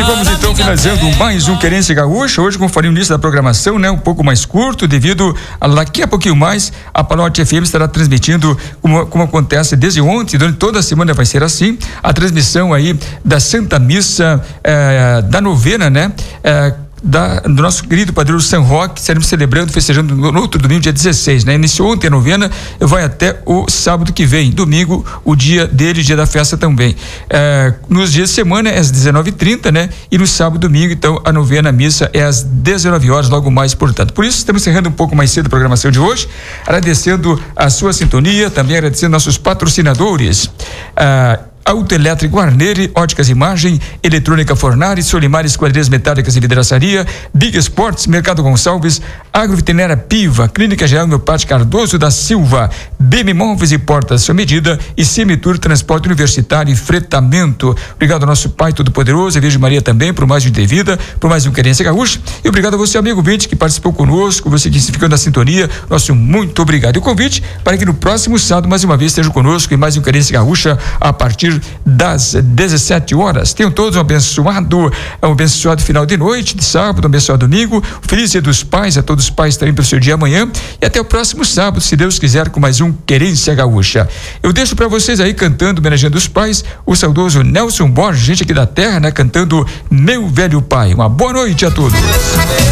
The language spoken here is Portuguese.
vamos então finalizando mais um Querência Gaúcha. Hoje, como falei no início da programação, né? Um pouco mais curto, devido a daqui a pouquinho mais, a Palote FM estará transmitindo, como acontece desde ontem, durante toda a semana vai ser assim, a transmissão aí da Santa Missa, da novena, né? Do nosso querido padroeiro São Roque, estaremos celebrando, festejando no outro domingo, dia 16, né? Iniciou ontem a novena, vai até o sábado que vem, domingo, o dia dele, dia da festa também. Nos dias de semana é às 19h30, né? E no sábado e domingo, então, a novena missa é às 19 horas, logo mais, portanto. Por isso, estamos encerrando um pouco mais cedo a programação de hoje, agradecendo a sua sintonia, também agradecendo nossos patrocinadores. Autoelétrico Guarneri, Óticas Imagem, Eletrônica Fornari, Solimares Quadrilhas Metálicas e Vidraçaria, Big Sports, Mercado Gonçalves, Agroveterinária Piva, Clínica Geral Homeopática Cardoso da Silva, BM Móveis e Portas sua medida e Semitur Transporte Universitário e Fretamento. Obrigado ao nosso Pai Todo-Poderoso, a Virgem Maria também, por mais um De Vida, por mais um Querência Gaúcha, e obrigado a você, amigo ouvinte, que participou conosco, você que ficou na sintonia, nosso muito obrigado. E o convite para que no próximo sábado, mais uma vez, esteja conosco em mais um Querência Gaúcha, a partir das 17 horas. Tenham todos um abençoado final de noite, de sábado, um abençoado domingo, feliz Dia dos Pais, a todos os pais também pelo seu dia amanhã, e até o próximo sábado, se Deus quiser, com mais um Querência Gaúcha. Eu deixo para vocês aí, cantando, homenageando os pais, o saudoso Nelson Borges, gente aqui da terra, né, cantando Meu Velho Pai. Uma boa noite a todos.